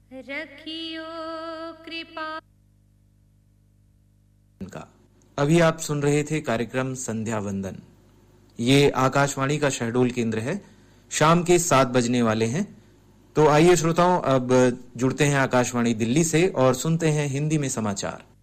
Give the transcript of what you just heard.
रखियो कृपा। अभी आप सुन रहे थे कार्यक्रम संध्या वंदन। ये आकाशवाणी का शहडोल केंद्र है। शाम के 7 बजने वाले हैं। तो आइए श्रोताओं, अब जुड़ते हैं आकाशवाणी दिल्ली से और सुनते हैं हिंदी में समाचार।